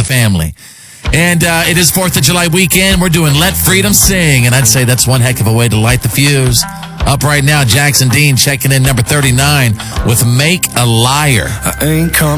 family. And it is 4th of July weekend. We're doing Let Freedom Sing, and I'd say that's one heck of a way to light the fuse. Up right now, Jackson Dean checking in number 39 with Make a Liar. I ain't coming.